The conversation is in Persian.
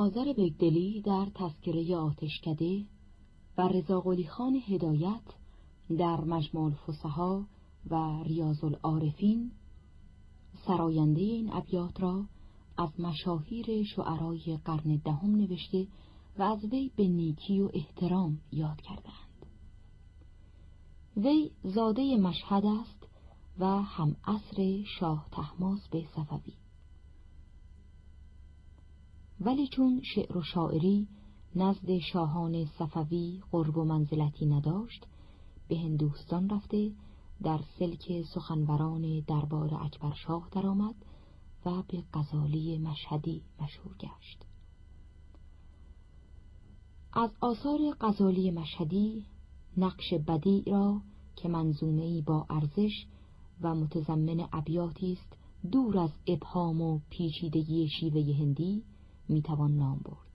آذر بگدلی در تذکره آتشکده و رضا قلی خان هدایت در مجموع الفصحا و ریاض العارفین سراینده این ابیات را از مشاهیر شعرای قرن دهم نوشته و از وی به نیکی و احترام یاد کردند. وی زاده مشهد است و هم عصر شاه طهماسب صفوی، ولی چون شعر و شاعری نزد شاهان صفوی قرب و منزلتی نداشت، به هندوستان رفته در سلک سخنوران دربار اکبرشاه درآمد و به غزالی مشهدی مشهور گشت. از آثار غزالی مشهدی نقش بدیع را که منظومه‌ای با ارزش و متضمن ابیاتی است دور از ابهام و پیچیدگی شیوه هندی میتوان نام برد.